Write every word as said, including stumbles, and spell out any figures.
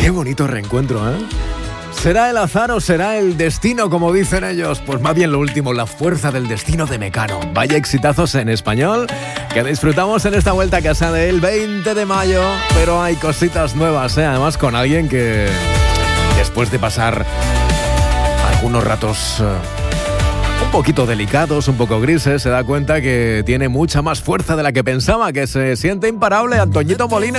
Qué bonito reencuentro, ¿eh? ¿Será el azar o será el destino, como dicen ellos? Pues más bien lo último, la fuerza del destino de Mecano. Vaya exitazos en español que disfrutamos en esta vuelta a casa del veinte de mayo, pero hay cositas nuevas, ¿eh? Además con alguien que después de pasar algunos ratos uh, un poquito delicados, un poco grises, se da cuenta que tiene mucha más fuerza de la que pensaba, que se siente imparable. Antoñito Molina.